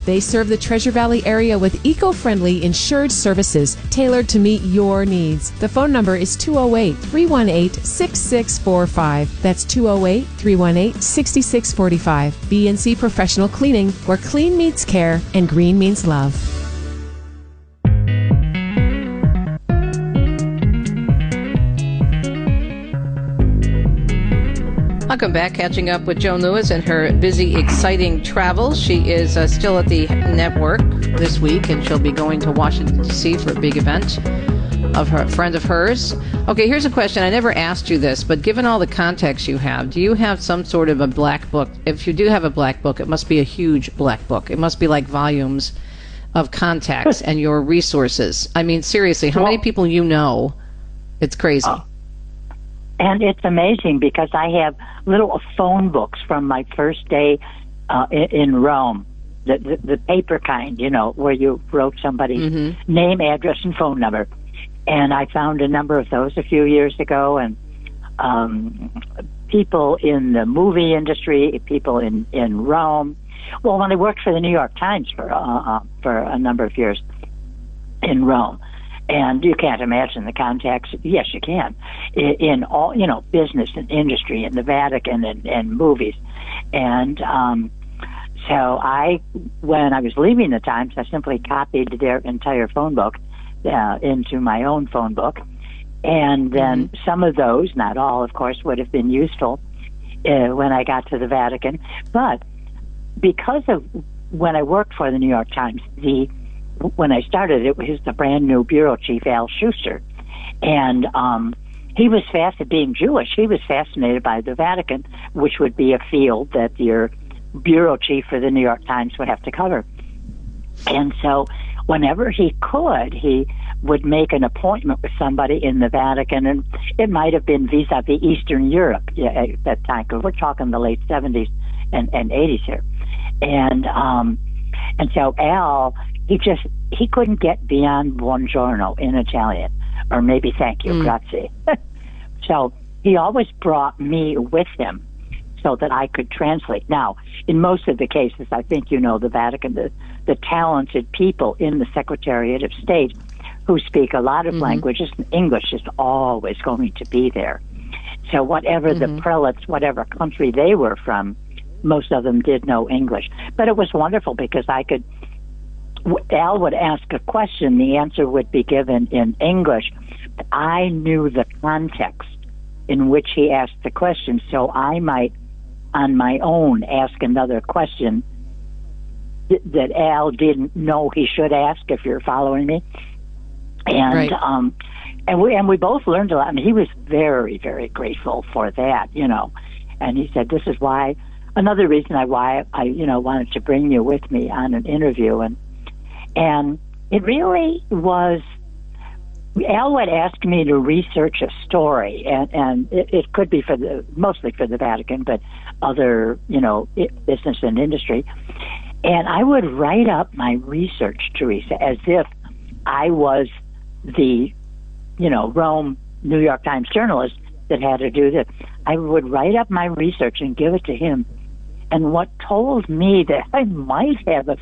They serve the Treasure Valley area with eco-friendly insured services tailored to meet your needs. The phone number is 208-318-6645. That's 208-318-6645. BNC Professional Cleaning, where clean meets care and green means love. Welcome back. Catching up with Joan Lewis and her busy, exciting travels. She is still at the network this week, and she'll be going to Washington, D.C. for a big event of a friend of hers. Okay, here's a question. I never asked you this, but given all the context you have, do you have some sort of a black book? If you do have a black book, it must be a huge black book. It must be like volumes of contacts and your resources. I mean, seriously, how many people you know? It's crazy. And it's amazing because I have little phone books from my first day in Rome, the paper kind, you know, where you wrote somebody's name, address, and phone number. And I found a number of those a few years ago, and people in the movie industry, people in Rome. Well, when I worked for the New York Times for a number of years in Rome. And you can't imagine the contacts. Yes, you can. In all, you know, business and industry and the Vatican and movies. And so when I was leaving the Times, I simply copied their entire phone book into my own phone book. And then some of those, not all, of course, would have been useful when I got to the Vatican. But because of when I worked for the New York Times, when I started, it was the brand new bureau chief, Al Schuster. And he was being Jewish, he was fascinated by the Vatican, which would be a field that your bureau chief for the New York Times would have to cover. And so whenever he could, he would make an appointment with somebody in the Vatican, and it might have been vis-a-vis Eastern Europe at that time, because we're talking the late 70s and 80s here. And so Al, he couldn't get beyond buongiorno in Italian, or maybe thank you, grazie. So he always brought me with him so that I could translate. Now, in most of the cases, I think you know the Vatican, the talented people in the Secretariat of State who speak a lot of languages, English is always going to be there. So whatever the prelates, whatever country they were from, most of them did know English. But it was wonderful because Al would ask a question, the answer would be given in English. But I knew the context in which he asked the question, so I might, on my own, ask another question that Al didn't know he should ask, if you're following me. And right. And we both learned a lot. I mean, he was very, very grateful for that, you know. And he said, "This is why." Another reason why I wanted to bring you with me on an interview, and it really was. Al would ask me to research a story, and it could be mostly for the Vatican, but other, business and industry. And I would write up my research, Teresa, as if I was the, Rome New York Times journalist that had to do this. I would write up my research and give it to him. And what told me that I might have a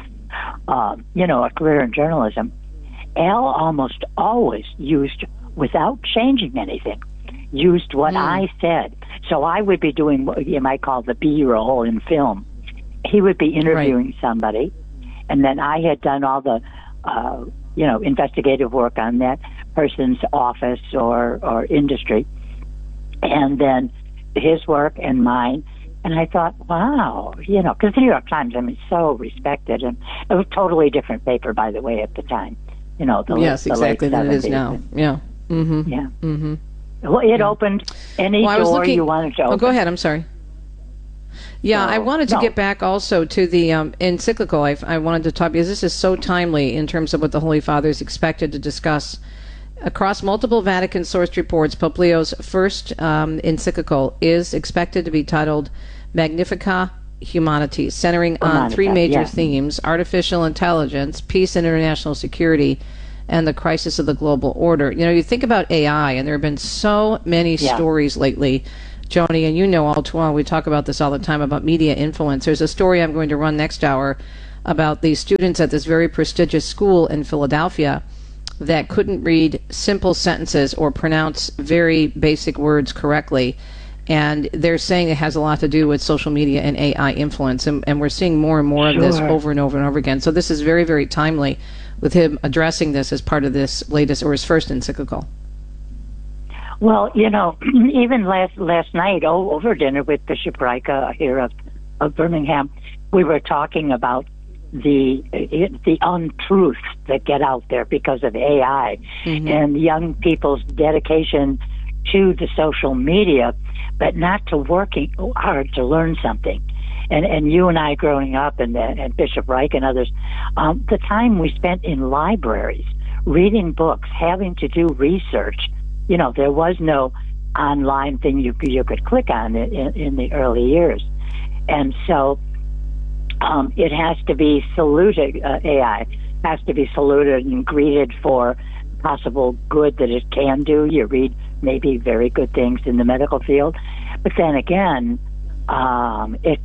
career in journalism, Al almost always used, without changing anything, used what I said. So I would be doing what you might call the B-roll in film. He would be interviewing somebody, and then I had done all the, investigative work on that person's office or industry, and then his work and mine. And I thought, wow, because the New York Times, so respected, and it was a totally different paper, by the way, at the time. Yes, exactly, than it is now. Yeah. Mm-hmm. Yeah. Mm-hmm. Well, it opened any door you wanted to open. Oh, go ahead. I'm sorry. Yeah, I wanted to get back also to the encyclical. I wanted to talk, because this is so timely in terms of what the Holy Father is expected to discuss. Across multiple Vatican-sourced reports, Pope Leo's first encyclical is expected to be titled Magnificat Humanitas, centering on three major themes: artificial intelligence, peace and international security, and the crisis of the global order. You think about AI, and there have been so many stories lately, Joni, and all too well, we talk about this all the time, about media influence. There's a story I'm going to run next hour about the students at this very prestigious school in Philadelphia that couldn't read simple sentences or pronounce very basic words correctly. And they're saying it has a lot to do with social media and AI influence. And we're seeing more and more of this over and over and over again. So this is very, very timely with him addressing this as part of this latest or his first encyclical. Well, even last night over dinner with Bishop Reicha here of Birmingham, we were talking about the untruths that get out there because of AI and young people's dedication to the social media, but not to working hard to learn something. And you and I growing up, and Bishop Reich and others, the time we spent in libraries, reading books, having to do research, there was no online thing you could click on in the early years. And so it has to be saluted, AI has to be saluted and greeted for possible good that it can do. You read maybe very good things in the medical field, but then again, it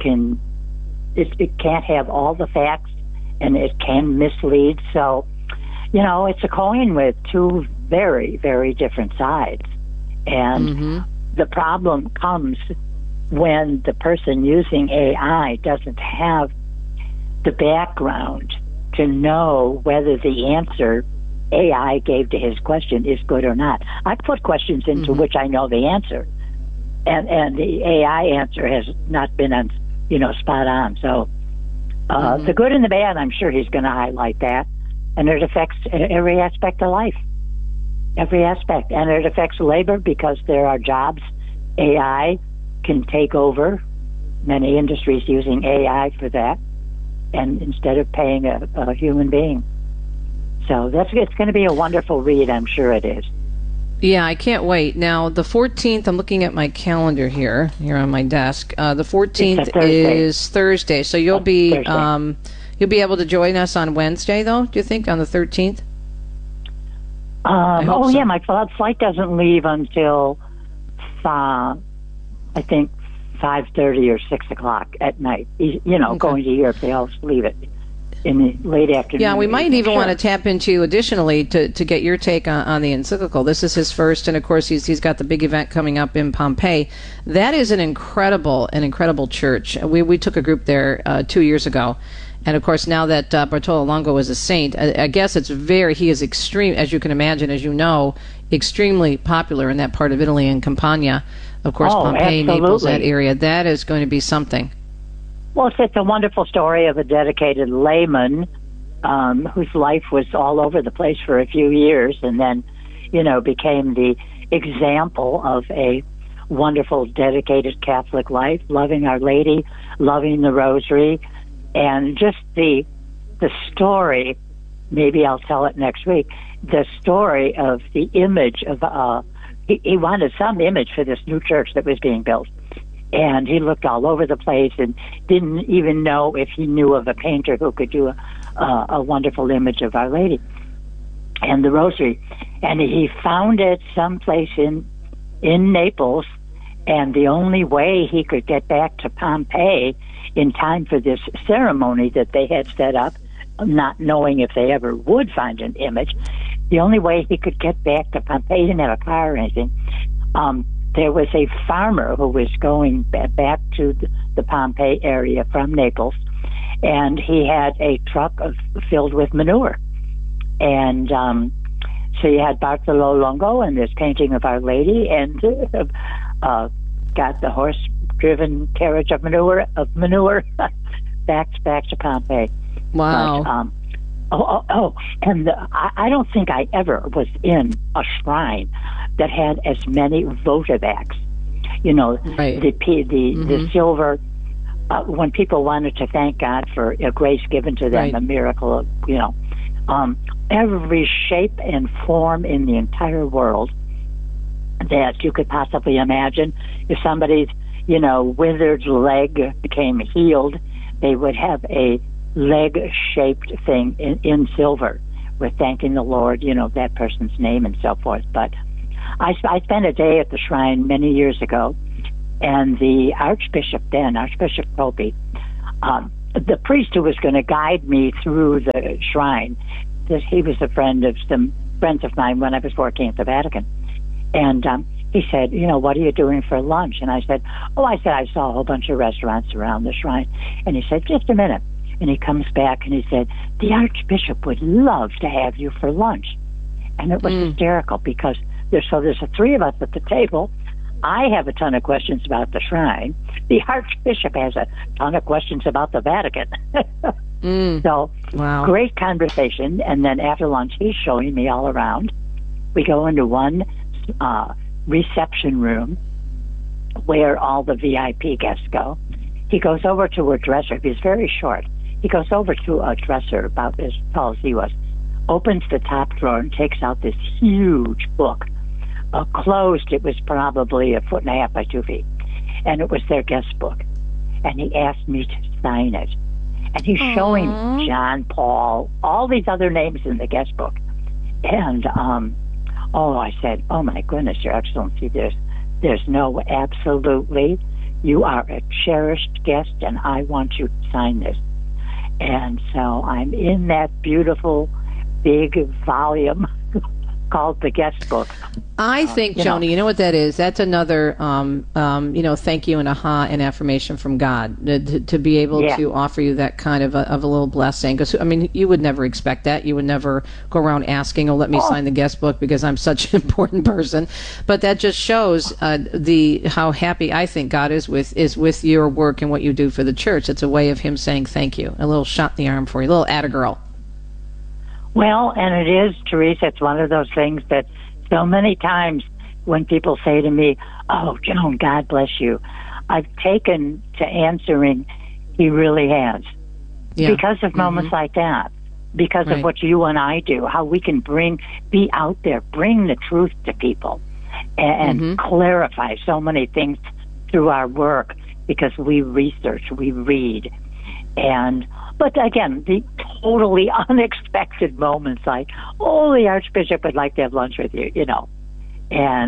can't have all the facts, and it can mislead. So, it's a coin with two very, very different sides. And the problem comes when the person using AI doesn't have the background to know whether the answer AI gave to his question is good or not. I put questions into which I know the answer, and the AI answer has not been spot on. So the good and the bad, I'm sure he's going to highlight that, and it affects every aspect of life, every aspect, and it affects labor because there are jobs AI can take over. Many industries using AI for that, and instead of paying a human being. So it's going to be a wonderful read. I'm sure it is. Yeah, I can't wait. Now, the 14th, I'm looking at my calendar here on my desk. The 14th is Thursday, so you'll be able to join us on Wednesday, though. Do you think on the 13th? Yeah, my flight doesn't leave until I think 5:30 or 6 o'clock at night. Going to Europe, they always leave it in the late afternoon. Yeah, we might even want to tap into you additionally to get your take on the encyclical. This is his first, and of course he's got the big event coming up in Pompeii. That is an incredible church. We took a group there 2 years ago, and of course now that Bartolo Longo is a saint, I guess he is extreme, as you can imagine, as you know, extremely popular in that part of Italy and Campania. Of course, Pompeii, absolutely. Naples, that area. That is going to be something. Well, it's a wonderful story of a dedicated layman whose life was all over the place for a few years, and then, became the example of a wonderful, dedicated Catholic life, loving Our Lady, loving the Rosary, and just the story. Maybe I'll tell it next week. The story of the image of he wanted some image for this new church that was being built. And he looked all over the place and didn't even know if he knew of a painter who could do a wonderful image of Our Lady and the Rosary. And he found it someplace in Naples, and the only way he could get back to Pompeii in time for this ceremony that they had set up, not knowing if they ever would find an image, the only way he could get back to Pompeii, he didn't have a car or anything, there was a farmer who was going back to the Pompeii area from Naples, and he had a truck filled with manure. And so you had Bartolo Longo and this painting of Our Lady, and got the horse-driven carriage of manure back to Pompeii. Wow. But, and I don't think I ever was in a shrine that had as many votive acts. Right. The silver, when people wanted to thank God for a grace given to them, right. A miracle of, every shape and form in the entire world that you could possibly imagine. If somebody's, withered leg became healed, they would have a leg-shaped thing in silver with thanking the Lord, that person's name and so forth. But I spent a day at the shrine many years ago, and the Archbishop then, Archbishop Popey, the priest who was going to guide me through the shrine, that he was a friend of some friends of mine when I was working at the Vatican. And he said, what are you doing for lunch? And I said, I saw a whole bunch of restaurants around the shrine. And he said, just a minute. And he comes back and he said, the Archbishop would love to have you for lunch. And it was hysterical because there's the three of us at the table. I have a ton of questions about the shrine. The Archbishop has a ton of questions about the Vatican. So, wow. Great conversation. And then after lunch, he's showing me all around. We go into one reception room where all the VIP guests go. He goes over to a dresser. He's very short. He goes over to a dresser about as tall as he was, opens the top drawer and takes out this huge book. Closed, it was probably 1.5 feet by 2 feet. And it was their guest book. And he asked me to sign it. And he's showing John Paul, all these other names in the guest book. And, I said, oh my goodness, Your Excellency, there's no absolutely. You are a cherished guest, and I want you to sign this. And so I'm in that beautiful, big volume called the guest book. I think, Joni, you know what that is? That's another, thank you and and affirmation from God to be able to offer you that kind of a little blessing. Because, you would never expect that. You would never go around asking, let me sign the guest book because I'm such an important person. But that just shows how happy I think God is with your work and what you do for the church. It's a way of him saying thank you. A little shot in the arm for you, a little attagirl. Well, and it is, Teresa, it's one of those things that so many times when people say to me, oh, Joan, God bless you, I've taken to answering, he really has. Yeah. Because of moments like that, because of what you and I do, how we can be out there, bring the truth to people and clarify so many things through our work because we research, we read. But again, the totally unexpected moments like, the Archbishop would like to have lunch with you, And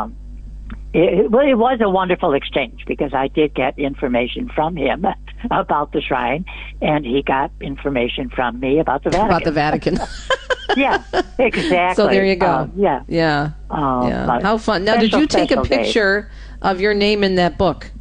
it was a wonderful exchange because I did get information from him about the shrine, and he got information from me about the Vatican. About the Vatican. Yeah, exactly. So there you go. Yeah. How fun. Now, did you take a picture of your name in that book?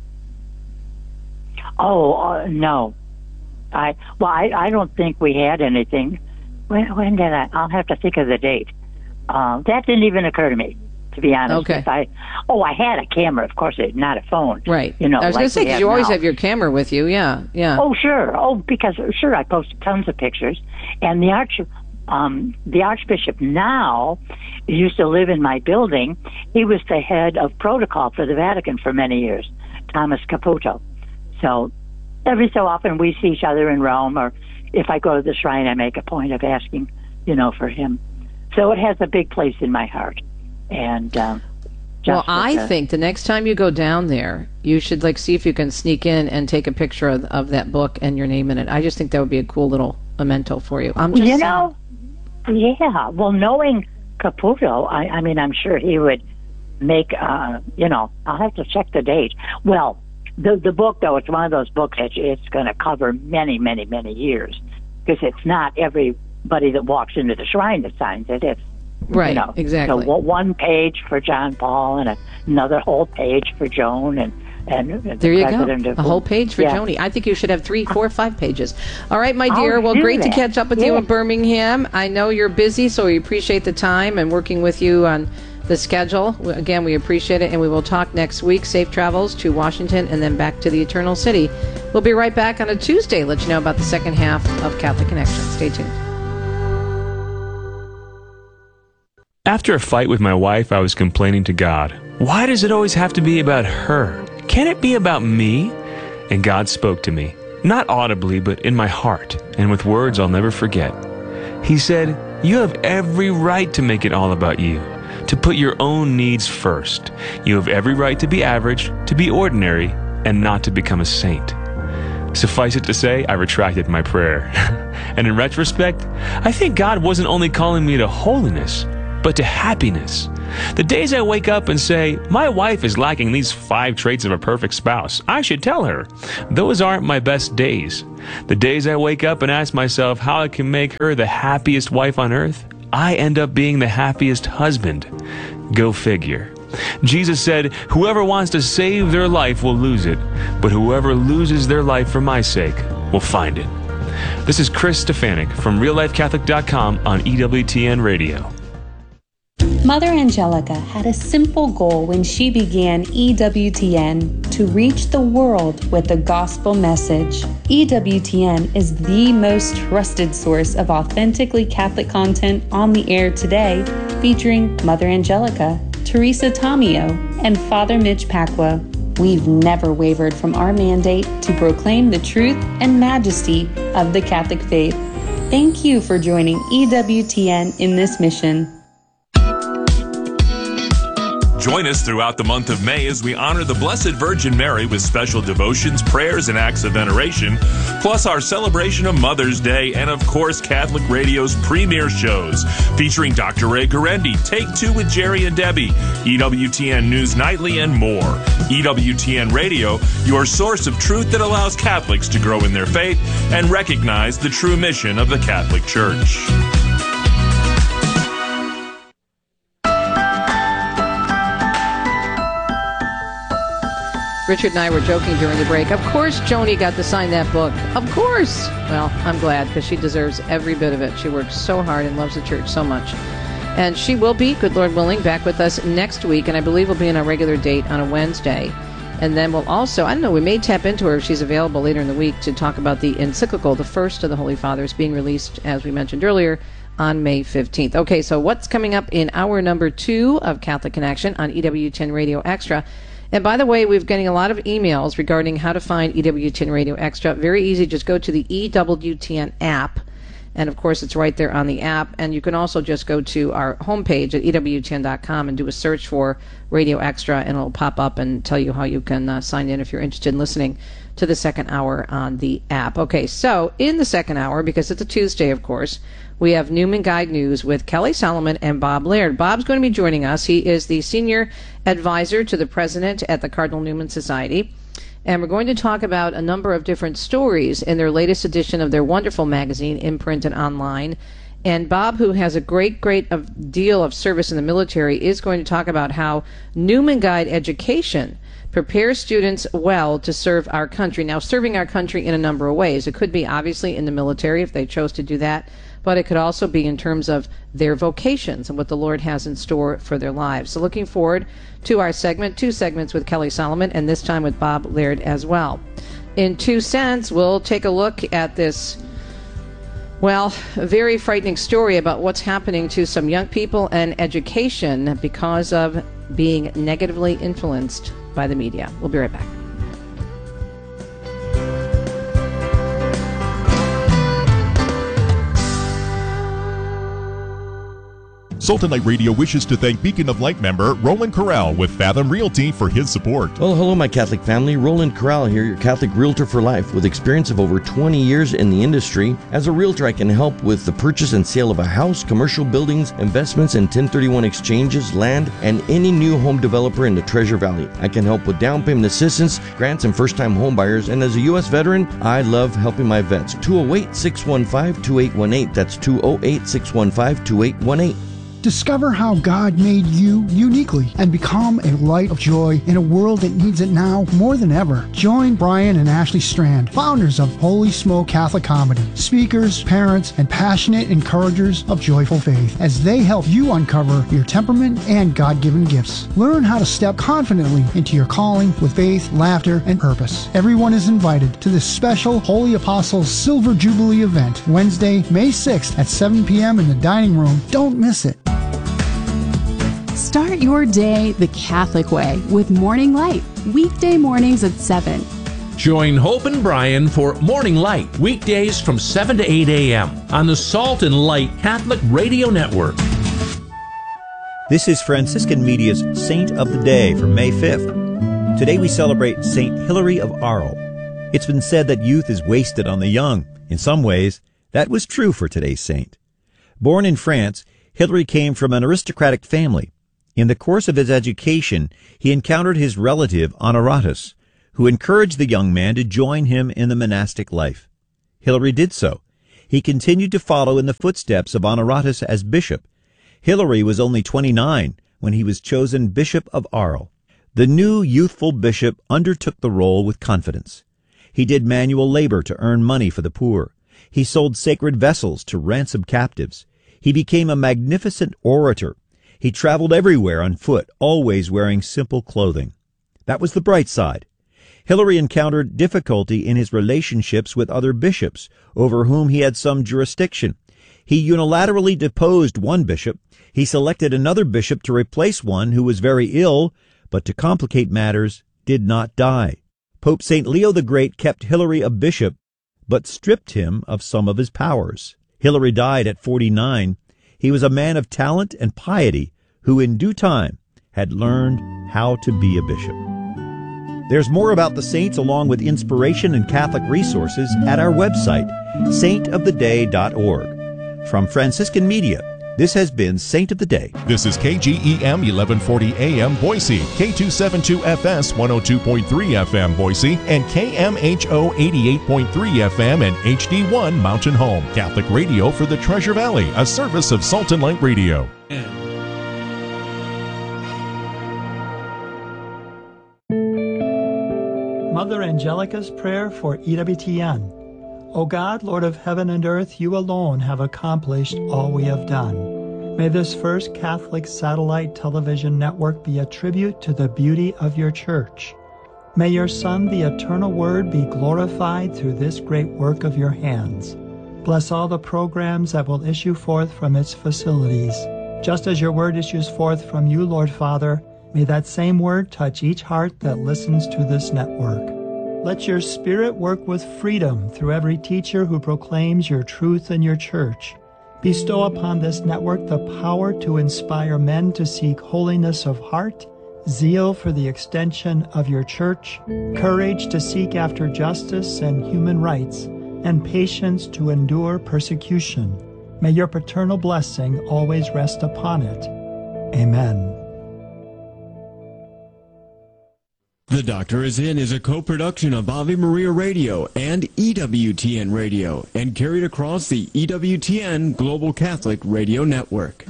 No. I don't think we had anything. When did I? I'll have to think of the date. That didn't even occur to me, to be honest. Okay. I had a camera, of course, not a phone. Right. I was going to say, because you always have your camera with you. Yeah. Oh, sure. I posted tons of pictures. And the Archbishop now used to live in my building. He was the head of protocol for the Vatican for many years, Thomas Caputo. So every so often we see each other in Rome, or if I go to the shrine, I make a point of asking, for him. So it has a big place in my heart. And I think the next time you go down there, you should see if you can sneak in and take a picture of that book and your name in it. I just think that would be a cool little memento for you. Yeah. Well, knowing Caputo, I'm sure he would make. I'll have to check the date. Well. The book, though, it's one of those books that it's going to cover many, many, many years because it's not everybody that walks into the shrine that signs it. It's exactly. So one page for John Paul and another whole page for Joan and there you go. A whole page for Joni. I think you should have 3, 4, 5 pages. All right, my dear. Well, great to catch up with you in Birmingham. I know you're busy, so we appreciate the time and working with you on the schedule. Again, we appreciate it, and we will talk next week. Safe travels to Washington and then back to the Eternal City. We'll be right back on a Tuesday, let you know about the second half of Catholic Connection. Stay tuned. After a fight with my wife, I was complaining to God. Why does it always have to be about her? Can't it be about me? And God spoke to me, not audibly, but in my heart, and with words I'll never forget. He said, you have every right to make it all about you, to put your own needs first. You have every right to be average, to be ordinary, and not to become a saint. Suffice it to say, I retracted my prayer. And in retrospect, I think God wasn't only calling me to holiness, but but to happiness. The days I wake up and say, my wife is lacking these 5 traits of a perfect spouse, I should tell her. Those aren't my best days. The days I wake up and ask myself how I can make her the happiest wife on earth, I end up being the happiest husband. Go figure. Jesus said, whoever wants to save their life will lose it, but whoever loses their life for my sake will find it. This is Chris Stefanik from RealLifeCatholic.com on EWTN Radio. Mother Angelica had a simple goal when she began EWTN: to reach the world with the gospel message. EWTN is the most trusted source of authentically Catholic content on the air today, featuring Mother Angelica, Teresa Tomeo, and Father Mitch Pacwa. We've never wavered from our mandate to proclaim the truth and majesty of the Catholic faith. Thank you for joining EWTN in this mission. Join us throughout the month of May as we honor the Blessed Virgin Mary with special devotions, prayers, and acts of veneration, plus our celebration of Mother's Day, and of course Catholic Radio's premier shows featuring Dr. Ray Guarendi, Take Two with Jerry and Debbie, EWTN News Nightly, and more. EWTN Radio, your source of truth that allows Catholics to grow in their faith and recognize the true mission of the Catholic Church. Richard and I were joking during the break. Of course Joni got to sign that book. Of course. Well, I'm glad, because she deserves every bit of it. She works so hard and loves the church so much. And she will be, good Lord willing, back with us next week, and I believe we'll be on a regular date on a Wednesday. And then we'll also, I don't know, we may tap into her if she's available later in the week to talk about the encyclical, the first of the Holy Fathers, being released, as we mentioned earlier, on May 15th. Okay, so what's coming up in hour number 2 of Catholic Connection on EWTN Radio Extra? And by the way, we're getting a lot of emails regarding how to find EWTN Radio Extra. Very easy. Just go to the EWTN app. And, of course, it's right there on the app. And you can also just go to our homepage at EWTN.com and do a search for Radio Extra, and it'll pop up and tell you how you can sign in if you're interested in listening to the second hour on the app. Okay, so in the second hour, because it's a Tuesday, of course, we have Newman Guide News with Kelly Solomon and Bob Laird. Bob's going to be joining us. He is the senior advisor to the president at the Cardinal Newman Society. And we're going to talk about a number of different stories in their latest edition of their wonderful magazine, in print and online. And Bob, who has a great deal of service in the military, is going to talk about how Newman Guide education prepares students well to serve our country. Now, serving our country in a number of ways. It could be, obviously, in the military if they chose to do that, but it could also be in terms of their vocations and what the Lord has in store for their lives. So looking forward to our two segments with Kelly Solomon, and this time with Bob Laird as well. In 2 cents, we'll take a look at this, well, very frightening story about what's happening to some young people and education because of being negatively influenced by the media. We'll be right back. Sultan Light Radio wishes to thank Beacon of Light member Roland Corral with Fathom Realty for his support. Well, hello, my Catholic family. Roland Corral here, your Catholic realtor for life, with experience of over 20 years in the industry. As a realtor, I can help with the purchase and sale of a house, commercial buildings, investments in 1031 exchanges, land, and any new home developer in the Treasure Valley. I can help with down payment assistance, grants, and first-time home buyers. And as a U.S. veteran, I love helping my vets. 208-615-2818. That's 208-615-2818. Discover how God made you uniquely and become a light of joy in a world that needs it now more than ever. Join Brian and Ashley Strand, founders of Holy Smoke Catholic Comedy, speakers, parents, and passionate encouragers of joyful faith, as they help you uncover your temperament and God-given gifts. Learn how to step confidently into your calling with faith, laughter, and purpose. Everyone is invited to this special Holy Apostles Silver Jubilee event, Wednesday, May 6th at 7 p.m. in the dining room. Don't miss it. Start your day the Catholic way with Morning Light, weekday mornings at 7. Join Hope and Brian for Morning Light, weekdays from 7 to 8 a.m. on the Salt and Light Catholic Radio Network. This is Franciscan Media's Saint of the Day for May 5th. Today we celebrate Saint Hilary of Arles. It's been said that youth is wasted on the young. In some ways, that was true for today's saint. Born in France, Hilary came from an aristocratic family. In the course of his education, he encountered his relative Honoratus, who encouraged the young man to join him in the monastic life. Hilary did so. He continued to follow in the footsteps of Honoratus as bishop. Hilary was only 29 when he was chosen Bishop of Arles. The new youthful bishop undertook the role with confidence. He did manual labor to earn money for the poor. He sold sacred vessels to ransom captives. He became a magnificent orator. He traveled everywhere on foot, always wearing simple clothing. That was the bright side. Hilary encountered difficulty in his relationships with other bishops, over whom he had some jurisdiction. He unilaterally deposed one bishop. He selected another bishop to replace one who was very ill, but to complicate matters, did not die. Pope St. Leo the Great kept Hilary a bishop, but stripped him of some of his powers. Hilary died at 49. He was a man of talent and piety who in due time had learned how to be a bishop. There's more about the saints along with inspiration and Catholic resources at our website, saintoftheday.org. From Franciscan Media, this has been Saint of the Day. This is KGEM 1140 AM Boise, K272FS 102.3 FM Boise, and KMHO 88.3 FM and HD1 Mountain Home. Catholic radio for the Treasure Valley, a service of Salt and Light Radio. Mother Angelica's prayer for EWTN. O God, Lord of heaven and earth, you alone have accomplished all we have done. May this first Catholic satellite television network be a tribute to the beauty of your church. May your Son, the eternal Word, be glorified through this great work of your hands. Bless all the programs that will issue forth from its facilities. Just as your word issues forth from you, Lord Father, may that same word touch each heart that listens to this network. Let your Spirit work with freedom through every teacher who proclaims your truth in your church. Bestow upon this network the power to inspire men to seek holiness of heart, zeal for the extension of your church, courage to seek after justice and human rights, and patience to endure persecution. May your paternal blessing always rest upon it. Amen. The Doctor Is In is a co-production of Ave Maria Radio and EWTN Radio and carried across the EWTN Global Catholic Radio Network.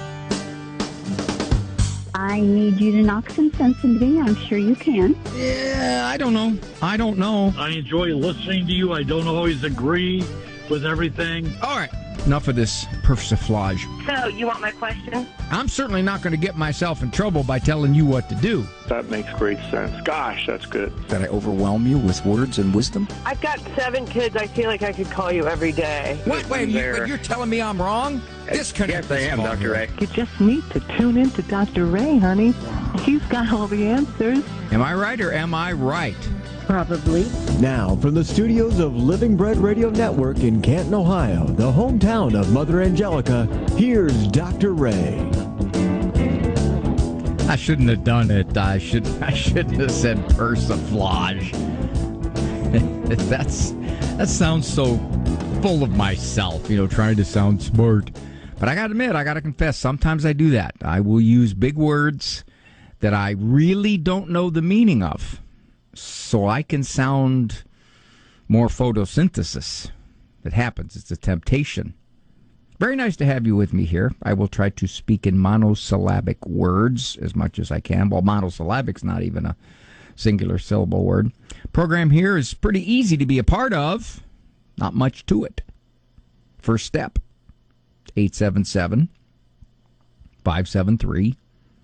I need you to knock some sense into me. I'm sure you can. Yeah, I don't know. I enjoy listening to you. I don't always agree with everything. All right. Enough of this persiflage. So, you want my question? I'm certainly not going to get myself in trouble by telling you what to do. That makes great sense. Gosh, that's good. Did I overwhelm you with words and wisdom? I've got 7 kids. I feel like I could call you every day. What? Wait, you're telling me I'm wrong? Disconnect. Yes, I am, Dr. Ray. You just need to tune in to Dr. Ray, honey. He's got all the answers. Am I right or am I right? Probably. Now, from the studios of Living Bread Radio Network in Canton, Ohio, the hometown of Mother Angelica, here's Dr. Ray. I shouldn't have done it. I shouldn't have said persiflage. That sounds so full of myself, trying to sound smart. But I got to admit, I got to confess, sometimes I do that. I will use big words that I really don't know the meaning of, so I can sound more photosynthesis. It happens. It's a temptation. Very nice to have you with me here. I will try to speak in monosyllabic words as much as I can. Well, monosyllabic's not even a singular syllable word. Program here is pretty easy to be a part of. Not much to it. First step, 877-573-7825.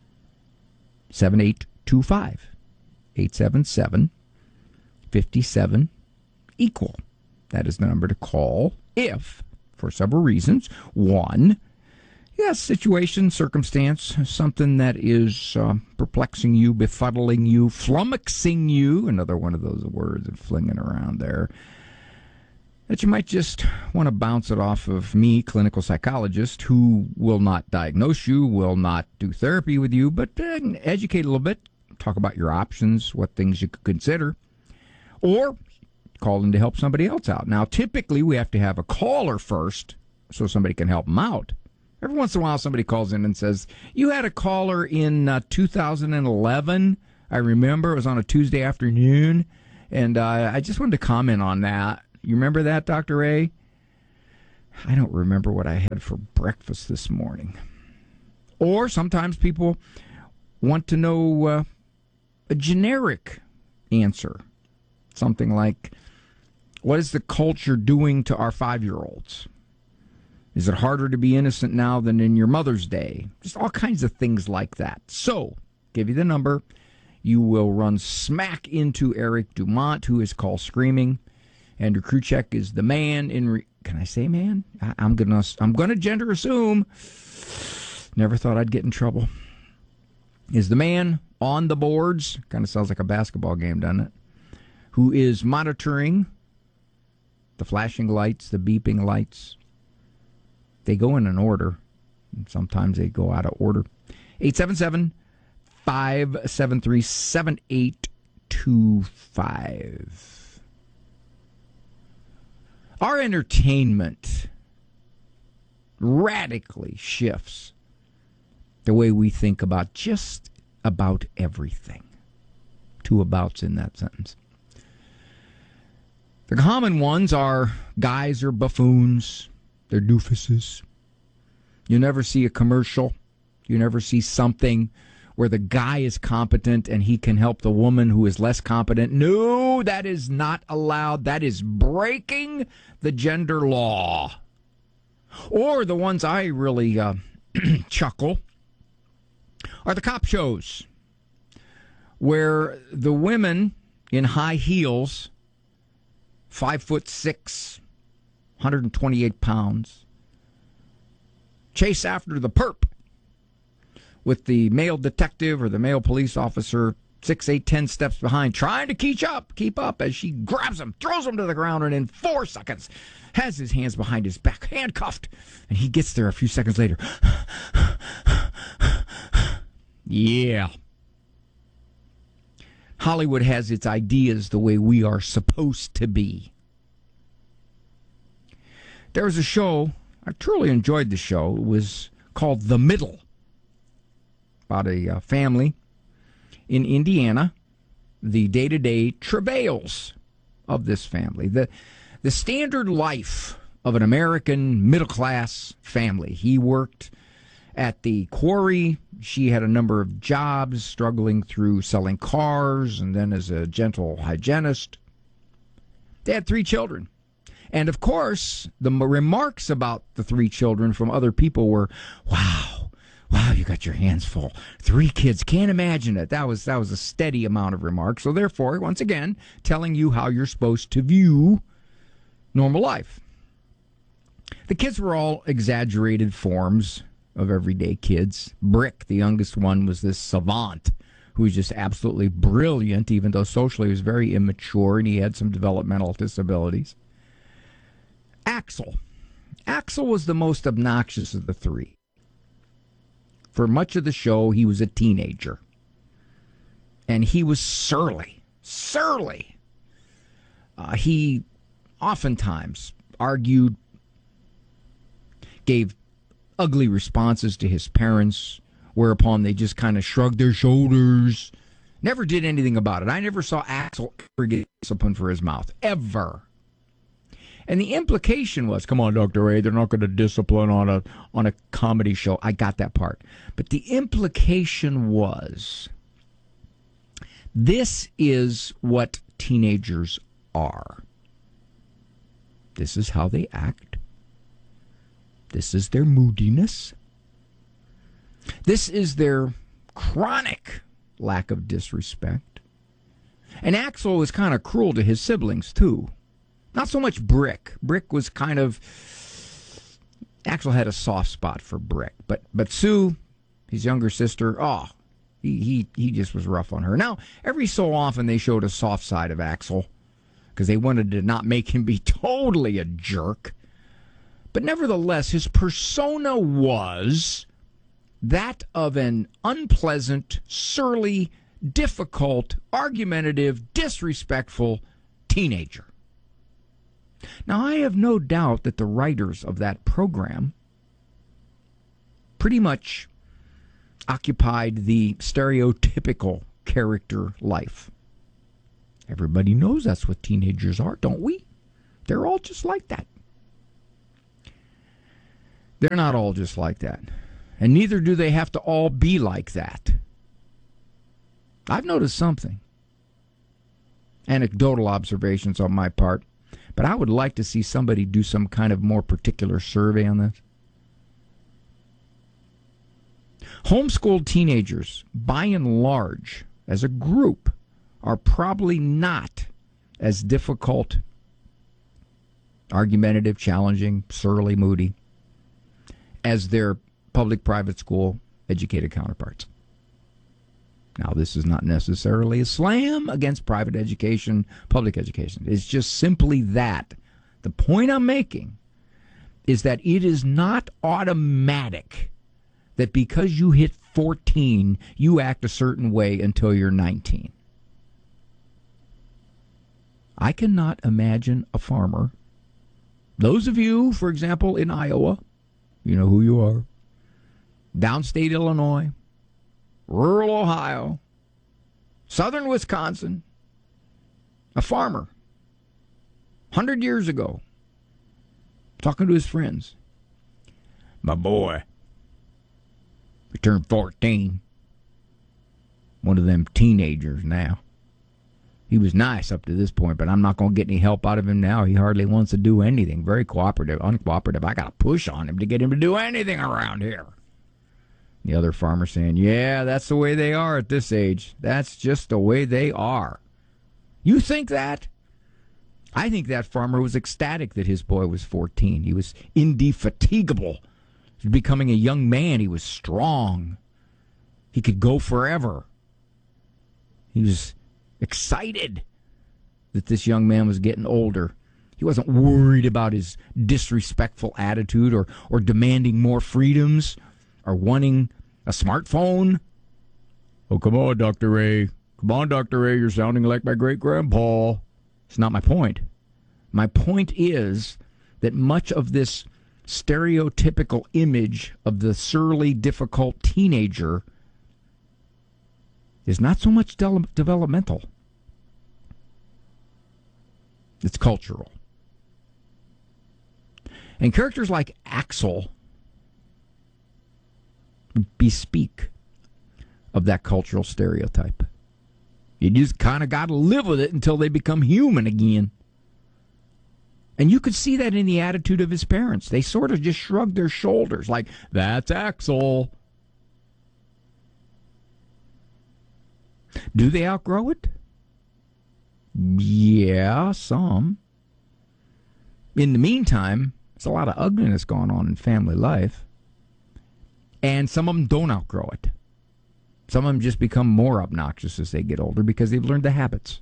877-57-EQUAL. That is the number to call if, for several reasons, one, situation, circumstance, something that is perplexing you, befuddling you, flummoxing you, another one of those words of flinging around there, that you might just want to bounce it off of me, clinical psychologist, who will not diagnose you, will not do therapy with you, but educate a little bit, talk about your options, what things you could consider, or call in to help somebody else out. Now, typically, we have to have a caller first so somebody can help them out. Every once in a while, somebody calls in and says, you had a caller in 2011. I remember it was on a Tuesday afternoon, and I just wanted to comment on that. You remember that, Dr. A? I don't remember what I had for breakfast this morning. Or sometimes people want to know a generic answer. Something like, what is the culture doing to our 5-year-olds? Is it harder to be innocent now than in your mother's day? Just all kinds of things like that. So, give you the number. You will run smack into Eric Dumont, who is called screaming. Andrew Kruchek is the man in... Can I say man? I'm gonna gender assume. Never thought I'd get in trouble. Is the man on the boards? Kind of sounds like a basketball game, doesn't it? Who is monitoring the flashing lights, the beeping lights. They go in an order. Sometimes they go out of order. 877-573-7825. Our entertainment radically shifts the way we think about just about everything. 2 abouts in that sentence. The common ones are guys are buffoons. They're doofuses. You never see a commercial. You never see something where the guy is competent and he can help the woman who is less competent. No, that is not allowed. That is breaking the gender law. Or the ones I really chuckle are the cop shows where the women in high heels, 5'6", 128 pounds, chase after the perp with the male detective or the male police officer 6, 8, 10 steps behind, trying to keep up as she grabs him, throws him to the ground, and in 4 seconds has his hands behind his back, handcuffed, and he gets there a few seconds later. Yeah. Hollywood has its ideas the way we are supposed to be. There was a show, I truly enjoyed the show. It was called The Middle, about a family in Indiana, the day-to-day travails of this family, the standard life of an American middle-class family. He worked at the quarry. She had a number of jobs, struggling through selling cars and then as a dental hygienist. They had 3 children. And, of course, the remarks about the 3 children from other people were, wow, you got your hands full. 3 kids, can't imagine it. That was a steady amount of remarks. So, therefore, once again, telling you how you're supposed to view normal life. The kids were all exaggerated forms of everyday kids. Brick, the youngest one, was this savant who was just absolutely brilliant, even though socially he was very immature and he had some developmental disabilities. Axel was the most obnoxious of the 3. For much of the show, he was a teenager. And he was surly. He oftentimes argued, gave ugly responses to his parents, whereupon they just kind of shrugged their shoulders, never did anything about it. I never saw Axel ever get discipline for his mouth, ever. And the implication was, come on, Dr. A, they're not going to discipline on a comedy show. I got that part. But the implication was, this is what teenagers are. This is how they act. This is their moodiness. This is their chronic lack of disrespect. And Axel was kind of cruel to his siblings, too. Not so much Brick. Brick was kind of... Axel had a soft spot for Brick. But Sue, his younger sister, he just was rough on her. Now, every so often they showed a soft side of Axel because they wanted to not make him be totally a jerk. But nevertheless, his persona was that of an unpleasant, surly, difficult, argumentative, disrespectful teenager. Now, I have no doubt that the writers of that program pretty much occupied the stereotypical character life. Everybody knows that's what teenagers are, don't we? They're all just like that. They're not all just like that. And neither do they have to all be like that. I've noticed something. Anecdotal observations on my part. But I would like to see somebody do some kind of more particular survey on this. Homeschooled teenagers, by and large, as a group, are probably not as difficult, argumentative, challenging, surly, moody, as their public-private school educated counterparts. Now, this is not necessarily a slam against private education, public education. It's just simply that. The point I'm making is that it is not automatic that because you hit 14, you act a certain way until you're 19. I cannot imagine a farmer. Those of you, for example, in Iowa, you know who you are. Downstate Illinois, rural Ohio, southern Wisconsin, a farmer, 100 years ago, talking to his friends. My boy, he turned 14. One of them teenagers now. He was nice up to this point, but I'm not going to get any help out of him now. He hardly wants to do anything. Very cooperative, uncooperative. I got to push on him to get him to do anything around here. The other farmer saying, yeah, that's the way they are at this age. That's just the way they are. You think that? I think that farmer was ecstatic that his boy was 14. He was indefatigable. He was becoming a young man. He was strong. He could go forever. He was excited that this young man was getting older. He wasn't worried about his disrespectful attitude or demanding more freedoms or wanting a smartphone. Oh, come on, Dr. Ray. Come on, Dr. Ray. You're sounding like my great-grandpa. It's not my point. My point is that much of this stereotypical image of the surly, difficult teenager is not so much developmental. It's cultural. And characters like Axel bespeak of that cultural stereotype. You just kind of got to live with it until they become human again. And you could see that in the attitude of his parents. They sort of just shrugged their shoulders like, that's Axel. Do they outgrow it? Yeah, some. In the meantime, there's a lot of ugliness going on in family life. And some of them don't outgrow it. Some of them just become more obnoxious as they get older because they've learned the habits.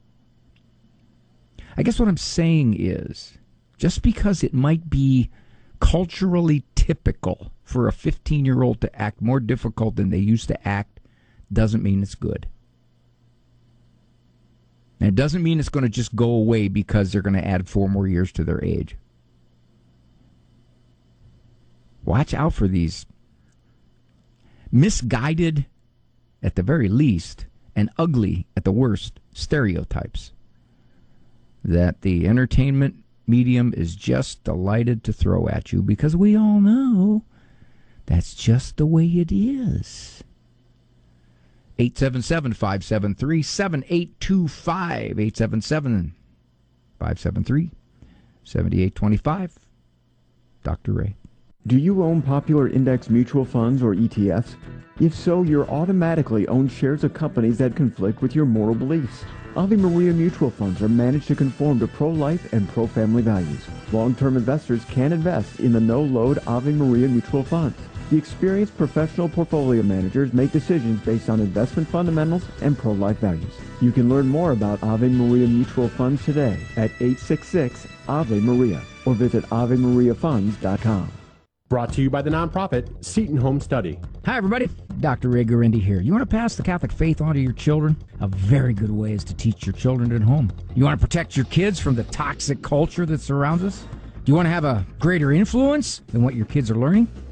I guess what I'm saying is, just because it might be culturally typical for a 15-year-old to act more difficult than they used to act, doesn't mean it's good. And it doesn't mean it's going to just go away because they're going to add 4 more years to their age. Watch out for these misguided, at the very least, and ugly, at the worst, stereotypes that the entertainment medium is just delighted to throw at you because we all know that's just the way it is. 877-573-7825. 877-573-7825. Dr. Ray. Do you own popular index mutual funds or ETFs? If so, you're automatically owned shares of companies that conflict with your moral beliefs. Ave Maria mutual funds are managed to conform to pro-life and pro-family values. Long-term investors can invest in the no-load Ave Maria mutual funds. The experienced professional portfolio managers make decisions based on investment fundamentals and pro-life values. You can learn more about Ave Maria mutual funds today at 866-AVE-MARIA or visit AveMariaFunds.com. Brought to you by the nonprofit Seton Home Study. Hi, everybody. Dr. Ray Guarendi here. You want to pass the Catholic faith on to your children? A very good way is to teach your children at home. You want to protect your kids from the toxic culture that surrounds us? Do you want to have a greater influence than what your kids are learning?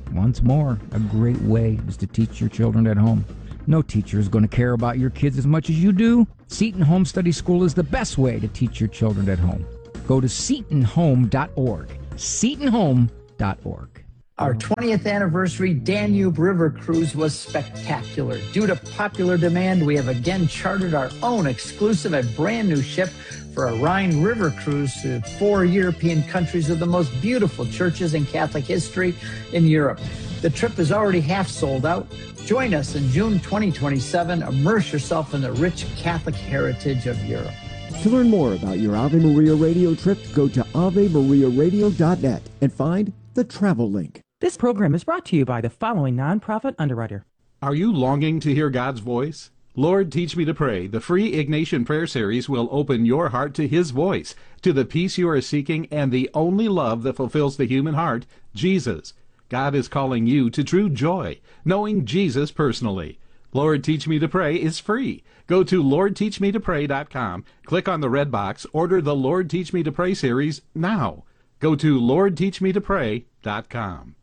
Once more, a great way is to teach your children at home. No teacher is going to care about your kids as much as you do. Seton Home Study School is the best way to teach your children at home. Go to setonhome.org. setonhome.org. Our 20th anniversary Danube River Cruise was spectacular. Due to popular demand, we have again chartered our own exclusive and brand new ship for a Rhine River cruise to 4 European countries with the most beautiful churches in Catholic history in Europe. The trip is already half sold out. Join us in June 2027. Immerse yourself in the rich Catholic heritage of Europe. To learn more about your Ave Maria radio trip, go to AveMariaRadio.net and find the travel link. This program is brought to you by the following nonprofit underwriter. Are you longing to hear God's voice? Lord, Teach Me to Pray, the free Ignatian Prayer Series will open your heart to His voice, to the peace you are seeking, and the only love that fulfills the human heart, Jesus. God is calling you to true joy, knowing Jesus personally. Lord, Teach Me to Pray is free. Go to LordTeachMeToPray.com, click on the red box, order the Lord Teach Me to Pray series now. Go to LordTeachMeToPray.com.